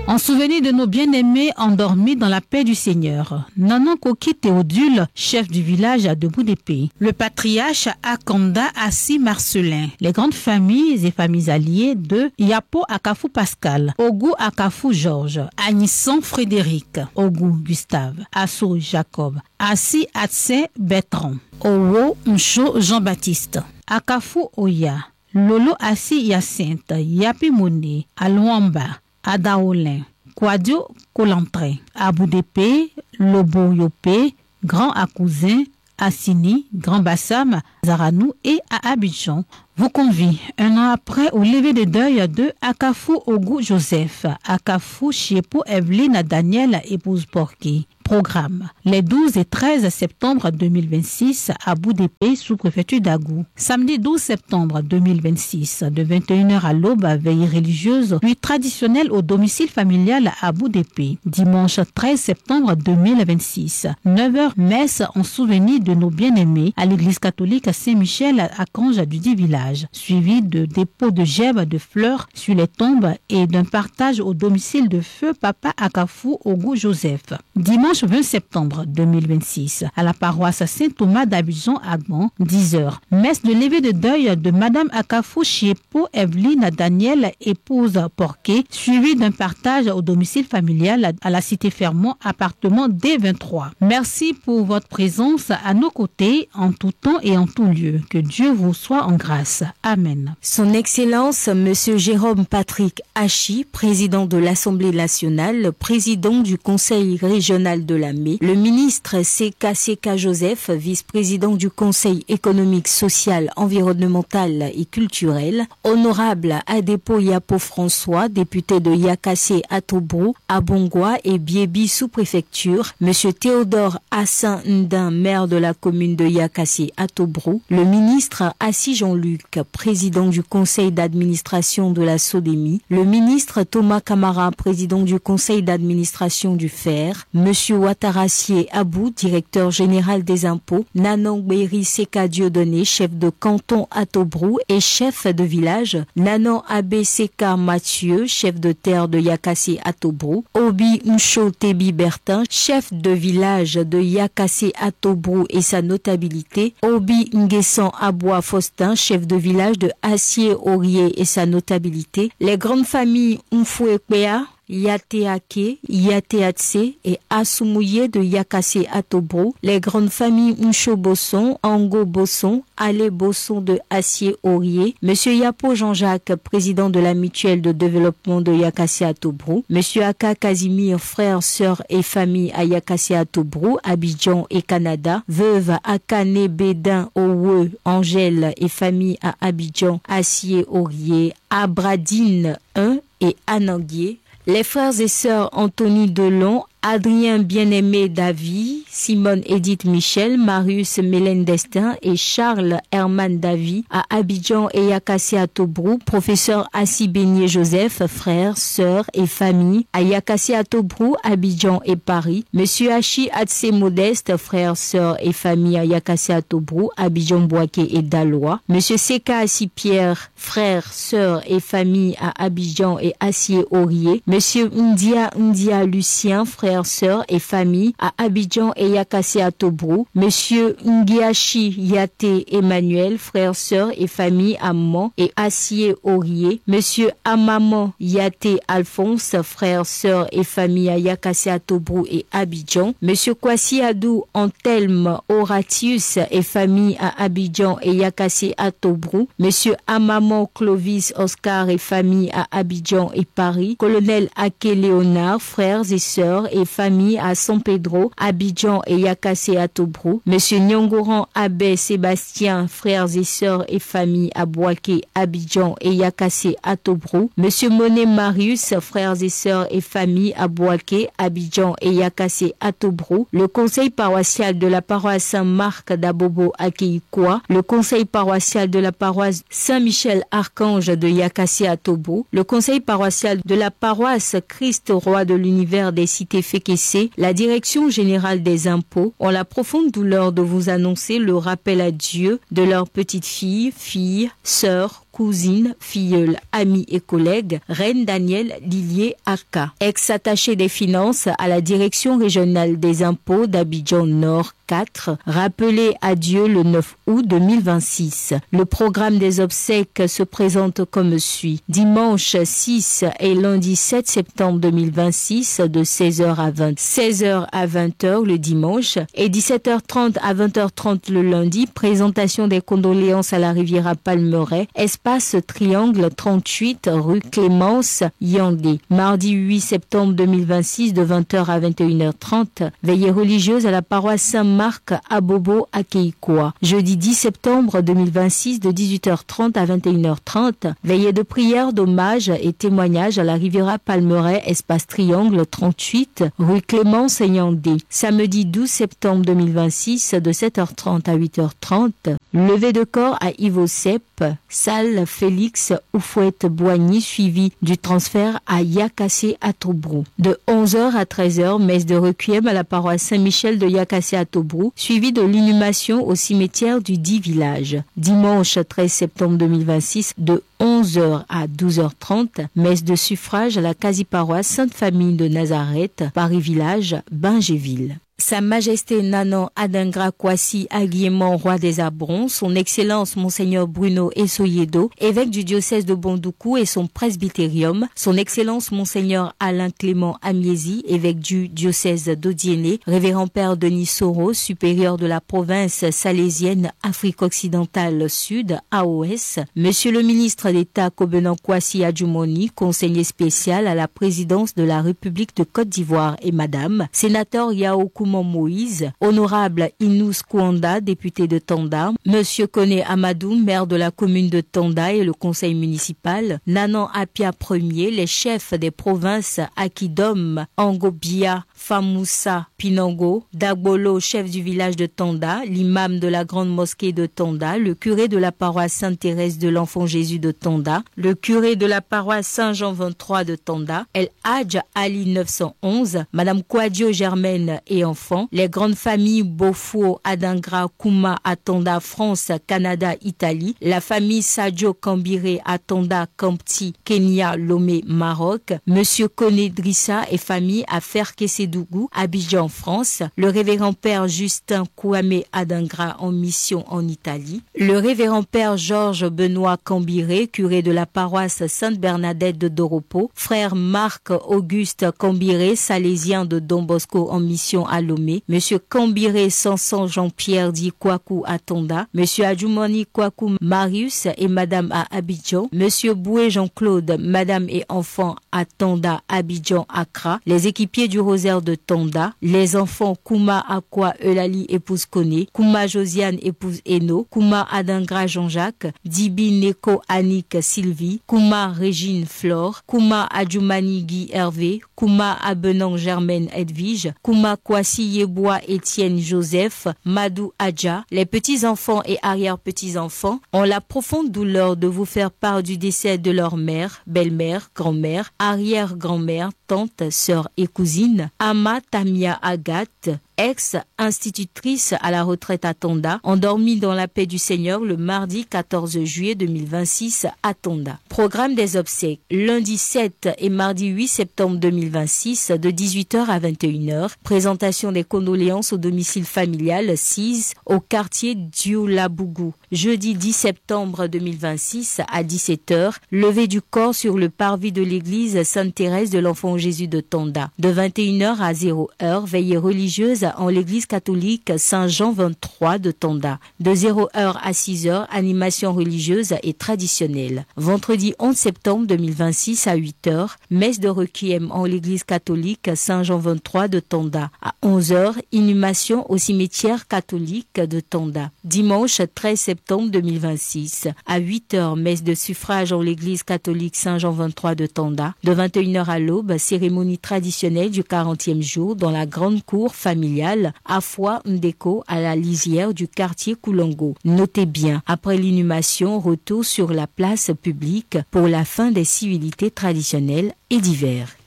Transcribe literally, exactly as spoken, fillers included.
En souvenir de nos bien-aimés endormis dans la paix du Seigneur, Nanan Koki Théodule, chef du village de Boudépé, le patriarche Akanda Assi Marcelin, les grandes familles et familles alliées de Yapo Akafou Pascal, Ogou Akafou Georges, Anisson Frédéric, Ogou Gustave, Assou Jacob, Assi Atse Bertrand, Owo Mcho Jean-Baptiste, Akafou Oya, Lolo Assi Hyacinthe, Yapi Mone, Alouamba, Adaolin, Kwadio Kolantre, Aboudépé, Lobo Yopé, Grand Akousin, Assini, Grand Bassam, Zaranou et à Abidjan vous convie un an après au lever de deuil de Akafou Ogou Joseph, Akafou Chiepo Evelyne Daniel épouse Porky. Programme les douze et treize septembre deux mille vingt-six à Boudépé, sous-préfecture d'Agou. Samedi douze septembre deux mille vingt-six, de vingt et une heures à l'aube, veille religieuse, nuit traditionnelle au domicile familial à Boudépé. Dimanche treize septembre deux mille vingt-six, neuf heures, messe en souvenir de nos bien-aimés à l'église catholique Saint-Michel à Cange du dit village, suivi de dépôt de gerbes de fleurs sur les tombes et d'un partage au domicile de feu Papa Akafou Ogou Joseph. Dimanche vingt septembre deux mille vingt-six, à la paroisse Saint-Thomas d'Abidjan à Gand, dix heures. Messe de levée de deuil de Madame Akafou Chiepo Evelyne Daniel, épouse Porquet, suivi d'un partage au domicile familial à la cité Fermont, appartement D vingt-trois. Merci pour votre présence à nos côtés en tout temps et en tout lieu. Que Dieu vous soit en grâce. Amen. Son Excellence, Monsieur Jérôme Patrick Hachi, président de l'Assemblée nationale, président du Conseil régional de la M E, le ministre Seka Seka Joseph, vice-président du Conseil économique, social, environnemental et culturel, honorable Adepo Yapo François, député de Yakassé Atobrou, Abongwa et Biebi sous-préfecture, Monsieur Théodore Assin Ndin, maire de la commune de Yakassé Atobrou, le ministre Assis Jean-Luc, président du conseil d'administration de la Sodemi, le ministre Thomas Camara, président du conseil d'administration du F E R, Monsieur Ouattarassier Abou, directeur général des impôts, Nanan Béry Seka Dieudonné, chef de canton Atobrou et chef de village, Nanan Abbé Seka Mathieu, chef de terre de Yakassé Atobrou, Obi Mcho Tebi Bertin, chef de village de Yakassé Atobrou et sa notabilité, Obi Nguessan Aboua Faustin, chef de village de Assier-Aurier et sa notabilité, les grandes familles Mfouekpea, Yateake, Yateatse et Asumouye de Yakassé Atobrou, les grandes familles Mcho Bosson, Ango Bosson, Ale Bosson de Assier-Aurier, Monsieur Yapo Jean-Jacques, président de la mutuelle de développement de Yakassé Atobrou, Monsieur Aka Casimir, frère, sœur et famille à Yakassé Atobrou, Abidjan et Canada, veuve Akane Bédin Owe, Angèle et famille à Abidjan, Assier-Aurier, Abradine un et Ananguier, les frères et sœurs Anthony Delon, Adrien Bien-Aimé Davy, Simone Edith Michel, Marius Mélène Destin et Charles Herman Davy à Abidjan et Yakassé Atobrou, professeur Assi Beignet Joseph, frères, sœurs et famille à Yakassé Atobrou, Abidjan et Paris, Monsieur Hachi Atse Modeste, frères, sœurs et famille à Yakassé Atobrou, Abidjan Boaké et Dalois, Monsieur Seka Assi Pierre, frères, sœurs et famille à Abidjan et Assier-Aurier, Monsieur Ndia Ndia Lucien, frères, sœurs et famille à Abidjan et Yakassé Atobrou, Monsieur Ngiachi Yate Emmanuel, frères, sœurs et famille à Mans et Assier-Aurier, Monsieur Amaman Yate Alphonse, frères, sœurs et famille à Yakassé Atobrou et Abidjan, Monsieur Kwasi Adou Antelme Horatius et famille à Abidjan et Yakassé Atobrou, Monsieur Amaman Clovis Oscar et famille à Abidjan et Paris, Colonel Ake Léonard, frères et sœurs et famille à San Pedro, Abidjan et Yakassé Atobrou, Monsieur Nyongoran Abbé Sébastien, frères et sœurs et famille à Boaké, Abidjan et Yakassé Atobrou, Monsieur Monet Marius, frères et sœurs et famille à Boaké, Abidjan et Yakassé Atobrou, le conseil paroissial de la paroisse Saint-Marc d'Abobo à Keikoua, le conseil paroissial de la paroisse Saint-Michel-Archange de Yakassé Atobrou, le conseil paroissial de la paroisse Christ Roi de l'univers des cités Fékessé, la direction générale des impôts ont la profonde douleur de vous annoncer le rappel à Dieu de leurs petites filles, filles, sœurs, cousine, filleule, amie et collègue, Reine Danielle Lillier-Aka, ex-attachée des finances à la direction régionale des impôts d'Abidjan Nord quatre, rappelé à Dieu le neuf août deux mille vingt-six. Le programme des obsèques se présente comme suit. Dimanche six et lundi sept septembre deux mille vingt-six de seize heures à vingt, seize heures à vingt heures le dimanche et dix-sept heures trente à vingt heures trente le lundi, présentation des condoléances à la Riviera Palmeraie, espace Triangle trente-huit rue Clémence Yandé. Mardi huit septembre deux mille vingt-six de vingt heures à vingt et une heures trente, veillée religieuse à la paroisse Saint-Marc à Bobo à Keikoa. Jeudi dix septembre deux mille vingt-six de dix-huit heures trente à vingt et une heures trente, veillée de prière, d'hommage et témoignage à la Riviera Palmeraie, espace Triangle trente-huit rue Clémence Yandé. Samedi douze septembre deux mille vingt-six de sept heures trente à huit heures trente, levée de corps à Ivosep, salle Félix Oufouette-Boigny, suivi du transfert à Yakassé à Tobrou. De onze heures à treize heures, messe de requiem à la paroisse Saint-Michel de Yakassé à Tobrou, suivi de l'inhumation au cimetière du dit village. Dimanche treize septembre deux mille vingt-six, de onze heures à douze heures trente, messe de suffrage à la quasi-paroisse Sainte-Famille de Nazareth, Paris-Village, Bingéville. Sa Majesté Nanan Adingra Kwasi Aguiéman, roi des Abrons, son Excellence Monseigneur Bruno Essoyedo, évêque du diocèse de Bondoukou et son presbytérium, son Excellence Monseigneur Alain Clément Amiesi, évêque du diocèse d'Odiéné, Révérend Père Denis Soro, supérieur de la province salésienne Afrique occidentale Sud, A O S, Monsieur le ministre d'État Kobenan Kwasi Adjumoni, conseiller spécial à la présidence de la République de Côte d'Ivoire et Madame, sénateur Yao Moïse, honorable Inous Kouanda, député de Tanda, Monsieur Kone Amadou, maire de la commune de Tanda et le conseil municipal, Nanan Apia Premier, les chefs des provinces Akidom, Angobia, Famoussa, Pinango, Dagbolo, chef du village de Tanda, l'imam de la grande mosquée de Tanda, le curé de la paroisse Sainte-Thérèse de l'Enfant Jésus de Tanda, le curé de la paroisse Saint-Jean vingt-trois de Tanda, El Hadj Ali neuf cent onze, Madame Kouadio Germaine et enfants, les grandes familles Bofo, Adingra, Kouma, Atanda, France, Canada, Italie, la famille Sadio Kambiré, Atanda, Kampti, Kenya, Lomé, Maroc, Monsieur Kone Drissa et famille à Ferkesedougou, Abidjan, France, le révérend Père Justin Kouame Adingra en mission en Italie, le révérend Père Georges Benoît Kambiré, curé de la paroisse Sainte-Bernadette de Doropo, frère Marc Auguste Kambiré, salésien de Don Bosco en mission à Lomé, Monsieur Kambiré Sanson Jean-Pierre dit Kwaku à Tonda, Monsieur Adjoumani Kwaku Marius et Madame à Abidjan, Monsieur Boué Jean-Claude, Madame et enfants à Tonda, Abidjan, Accra, les équipiers du Rosaire de Tonda, les enfants Kouma Akwa Eulali épouse Kone, Kouma Josiane épouse Eno, Kouma Adingra Jean-Jacques, Dibi Neko Annick Sylvie, Kouma Régine Flore, Kouma Adjoumani Guy Hervé, Kouma Abenang Germaine Edwige, Kouma Kwasi Yebois Étienne Joseph, Madou Adja, les petits-enfants et arrière-petits-enfants ont la profonde douleur de vous faire part du décès de leur mère, belle-mère, grand-mère, arrière-grand-mère, tante, sœur et cousine, Ama Tamia Agathe, ex-institutrice à la retraite à Tonda, endormie dans la paix du Seigneur le mardi quatorze juillet deux mille vingt-six à Tonda. Programme des obsèques, lundi sept et mardi huit septembre deux mille vingt-six de dix-huit heures à vingt et une heures. Présentation des condoléances au domicile familial six au quartier Dioulabougou. Jeudi dix septembre deux mille vingt-six à dix-sept heures, levée du corps sur le parvis de l'église Sainte-Thérèse de l'Enfant Jésus de Tonda. De vingt et une heures à zéro heure, veillée religieuse en l'église catholique Saint-Jean vingt-trois de Tonda. De zéro heure à six heures, animation religieuse et traditionnelle. Vendredi onze septembre deux mille vingt-six à huit heures, messe de requiem en l'église catholique Saint-Jean vingt-trois de Tonda. À onze heures, inhumation au cimetière catholique de Tonda. Dimanche treize septembre deux mille vingt-six, à huit heures, messe de suffrage en l'église catholique Saint-Jean vingt-trois de Tonda. De vingt et une heures à l'aube, cérémonie traditionnelle du quarantième jour dans la grande cour familiale Afwa Ndeko à la lisière du quartier Koulongo. Notez bien, après l'inhumation, retour sur la place publique pour la fin des civilités traditionnelles et divers.